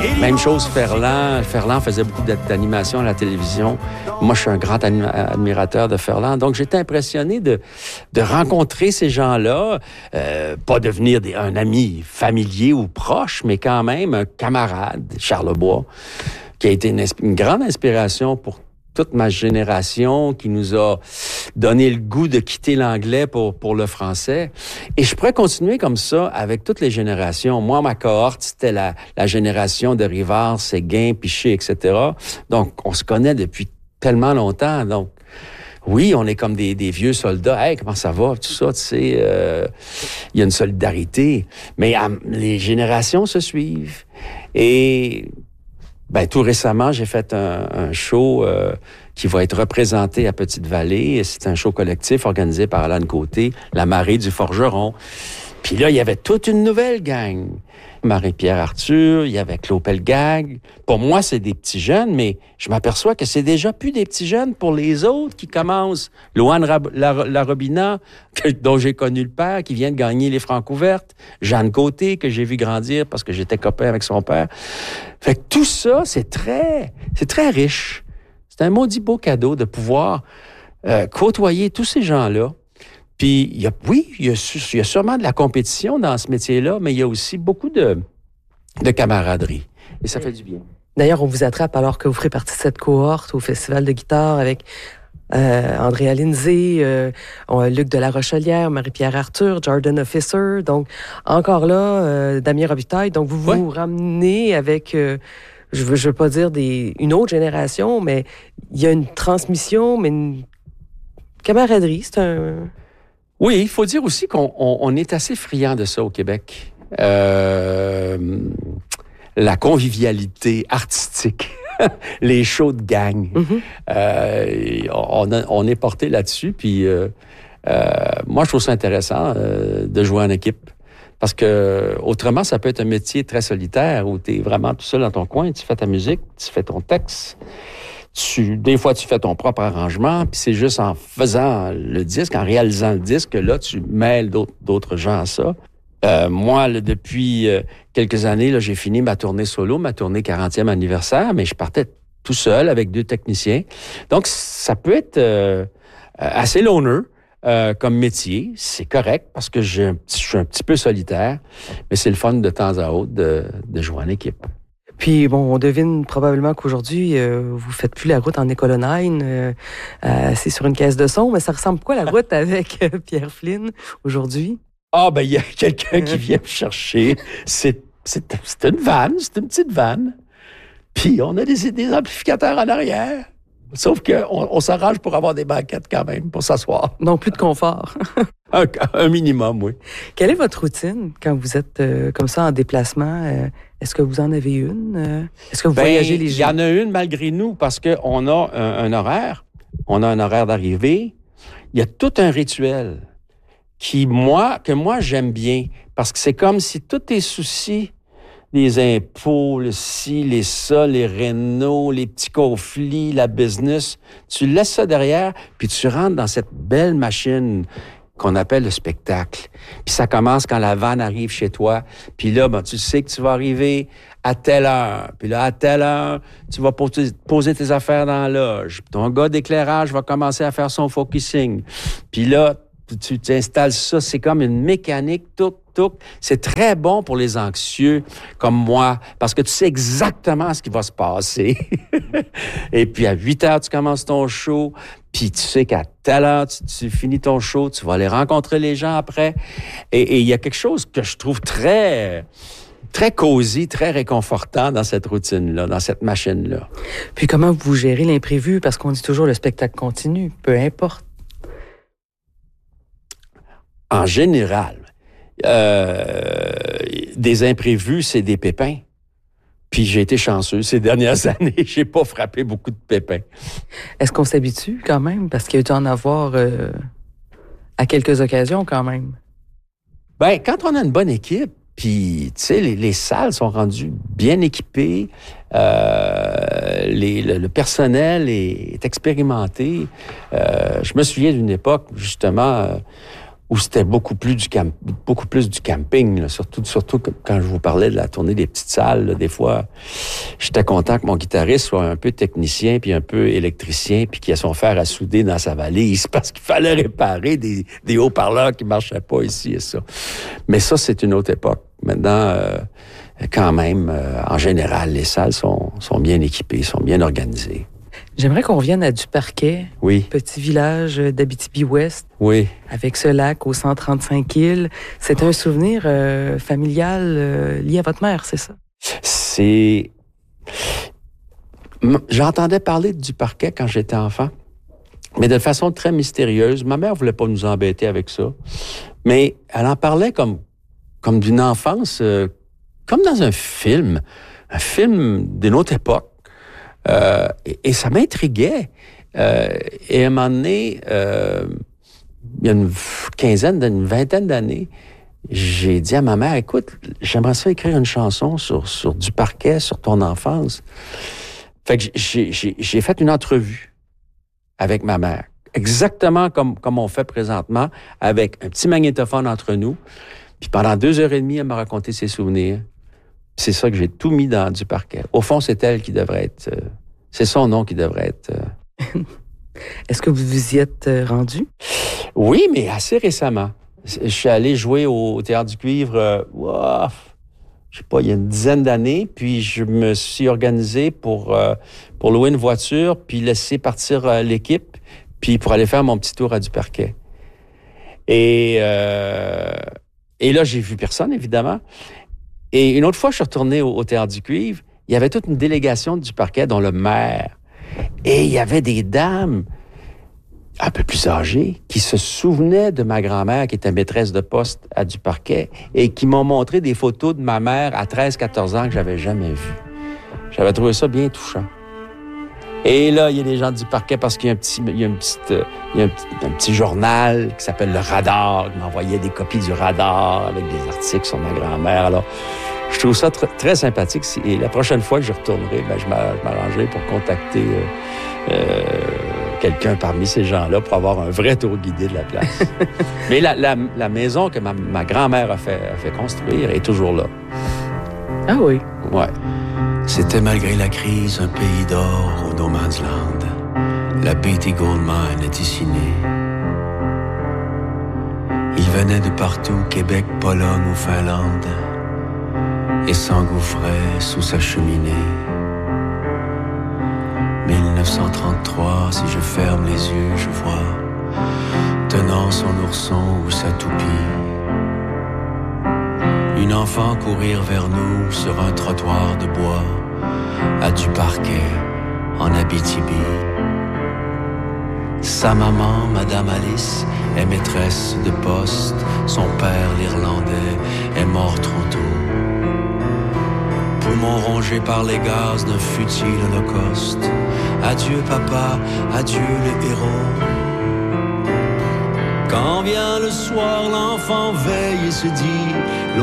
Même chose Ferland. Ferland faisait beaucoup d'animation à la télévision. Moi, je suis un grand admirateur de Ferland. Donc, j'étais impressionné de rencontrer ces gens-là. Pas devenir un ami familier ou proche, mais quand même un camarade, Charlebois, qui a été une grande inspiration pour toute ma génération, qui nous a donné le goût de quitter l'anglais pour le français. Et je pourrais continuer comme ça avec toutes les générations. Moi, ma cohorte, c'était la génération de Rivard, Séguin, Piché, etc. Donc, on se connaît depuis tellement longtemps. Donc, oui, on est comme des vieux soldats. Hey, comment ça va? Tout ça, tu sais, il y a une solidarité. Mais les générations se suivent. Et tout récemment, j'ai fait un show qui va être représenté à Petite-Vallée. C'est un show collectif organisé par Alan Côté, La Marée du Forgeron. Puis là, il y avait toute une nouvelle gang. Marie-Pierre Arthur, il y avait Claude Pelgag. Pour moi, c'est des petits jeunes, mais je m'aperçois que c'est déjà plus des petits jeunes pour les autres qui commencent. Loane Larobina, dont j'ai connu le père, qui vient de gagner les Francouvertes. Jeanne Côté, que j'ai vu grandir parce que j'étais copain avec son père. Fait que tout ça, c'est très riche. C'est un maudit beau cadeau de pouvoir côtoyer tous ces gens-là. Puis, il y a sûrement de la compétition dans ce métier-là, mais il y a aussi beaucoup de camaraderie. Et ça fait du bien. D'ailleurs, on vous attrape alors que vous ferez partie de cette cohorte au Festival de guitare avec Andrea Lindsay, Luc de la Rochelière, Marie-Pierre Arthur, Jordan Officer. Donc, encore là, Damien Robitaille. Donc, vous ramenez avec... je veux pas dire une autre génération, mais il y a une transmission, mais une camaraderie. C'est un... Oui, il faut dire aussi qu'on est assez friand de ça au Québec. La convivialité artistique, les shows de gang. Mm-hmm. On est porté là-dessus, puis moi, je trouve ça intéressant de jouer en équipe. Parce que autrement, ça peut être un métier très solitaire où tu es vraiment tout seul dans ton coin, tu fais ta musique, tu fais ton texte. Des fois, tu fais ton propre arrangement, puis c'est juste en faisant le disque, en réalisant le disque, que là, tu mêles d'autres gens à ça. Moi, depuis quelques années, là, j'ai fini ma tournée solo, ma tournée 40e anniversaire, mais je partais tout seul avec 2 techniciens. Donc, ça peut être assez loner comme métier. C'est correct parce que je suis un petit peu solitaire, mais c'est le fun de temps à autre de jouer en équipe. Puis, bon, on devine probablement qu'aujourd'hui, vous faites plus la route en École9. C'est sur une caisse de son, mais ça ressemble quoi la route avec Pierre Flynn aujourd'hui? Ah, il y a quelqu'un qui vient me chercher. C'est une vanne, c'est une petite vanne. Puis, on a des amplificateurs en arrière. Sauf qu'on s'arrange pour avoir des banquettes quand même, pour s'asseoir. Donc, plus de confort. un minimum, oui. Quelle est votre routine quand vous êtes comme ça en déplacement? Est-ce que vous en avez une? Est-ce que vous voyagez les jours? Il y en a une malgré nous parce qu'on a un horaire. On a un horaire d'arrivée. Il y a tout un rituel que moi, j'aime bien. Parce que c'est comme si tous tes soucis, les impôts, le ci, les ça, les rénaux, les petits conflits, la business, tu laisses ça derrière, puis tu rentres dans cette belle machine qu'on appelle le spectacle. Puis ça commence quand la vanne arrive chez toi. Puis là, tu sais que tu vas arriver à telle heure. Puis là, à telle heure, tu vas poser tes affaires dans la loge. Puis ton gars d'éclairage va commencer à faire son focusing. Puis là, tu t'installes ça. C'est comme une mécanique, touc. C'est très bon pour les anxieux comme moi, parce que tu sais exactement ce qui va se passer. Et puis, à 8 heures, tu commences ton show, puis tu sais qu'à telle heure, tu finis ton show, tu vas aller rencontrer les gens après. Et il y a quelque chose que je trouve très cosy, très réconfortant dans cette routine-là, dans cette machine-là. Puis comment vous gérez l'imprévu? Parce qu'on dit toujours le spectacle continue, peu importe. En général, des imprévus, c'est des pépins. Puis j'ai été chanceux. Ces dernières années, j'ai pas frappé beaucoup de pépins. Est-ce qu'on s'habitue quand même? Parce qu'il y a dû en avoir à quelques occasions quand même. Quand on a une bonne équipe, puis tu sais, les salles sont rendues bien équipées, le personnel est expérimenté. Je me souviens d'une époque, justement... où c'était beaucoup plus du camping, là, surtout quand je vous parlais de la tournée des petites salles. Là, des fois, j'étais content que mon guitariste soit un peu technicien puis un peu électricien puis qu'il ait son fer à souder dans sa valise parce qu'il fallait réparer des haut-parleurs qui marchaient pas ici et ça. Mais ça, c'est une autre époque. Maintenant, quand même, en général, les salles sont bien équipées, sont bien organisées. J'aimerais qu'on revienne à Du-Parquet, oui. Petit village d'Abitibi-Ouest, oui. avec ce lac aux 135 îles. C'est un souvenir familial lié à votre mère, c'est ça? J'entendais parler de Du-Parquet quand j'étais enfant, mais de façon très mystérieuse. Ma mère voulait pas nous embêter avec ça, mais elle en parlait comme d'une enfance, comme dans un film d'une autre époque. Et ça m'intriguait. Et à un moment donné, il y a une vingtaine d'années, j'ai dit à ma mère, écoute, j'aimerais ça écrire une chanson sur Du-Parquet, sur ton enfance. Fait que j'ai fait une entrevue avec ma mère, exactement comme on fait présentement, avec un petit magnétophone entre nous. Puis pendant 2h30, elle m'a raconté ses souvenirs. C'est ça que j'ai tout mis dans Du-Parquet. Au fond, c'est elle qui devrait être... c'est son nom qui devrait être... Est-ce que vous vous y êtes rendu? Oui, mais assez récemment. Je suis allé jouer au Théâtre du Cuivre, je sais pas, il y a une dizaine d'années, puis je me suis organisé pour louer une voiture, puis laisser partir l'équipe, puis pour aller faire mon petit tour à Du-Parquet. Et là, j'ai vu personne, évidemment. Et une autre fois, je suis retourné au Théâtre du Cuivre, il y avait toute une délégation du Parquet, dont le maire. Et il y avait des dames un peu plus âgées qui se souvenaient de ma grand-mère qui était maîtresse de poste à Du Parquet et qui m'ont montré des photos de ma mère à 13-14 ans que j'avais jamais vues. J'avais trouvé ça bien touchant. Et là, il y a des gens du Parquet parce qu'il y a un petit journal qui s'appelle Le Radar, qui m'envoyait des copies du Radar avec des articles sur ma grand-mère. Alors, je trouve ça très sympathique. Et la prochaine fois que je retournerai, je m'arrangerai pour contacter quelqu'un parmi ces gens-là pour avoir un vrai tour guidé de la place. Mais la maison que ma grand-mère a fait construire est toujours là. Ah oui? Ouais. C'était malgré la crise un pays d'or au No Man's Land. La Beatty Gold Mine est ici née. Il venait de partout, Québec, Pologne ou Finlande, et s'engouffrait sous sa cheminée. 1933, si je ferme les yeux, je vois, tenant son ourson ou sa toupie, une enfant courir vers nous sur un trottoir de bois, à Du Parquet, en Abitibi. Sa maman, Madame Alice, est maîtresse de poste. Son père, l'Irlandais, est mort trop tôt. Poumons rongés par les gaz d'un futile holocauste. Adieu papa, adieu les héros. Quand vient le soir, l'enfant veille et se dit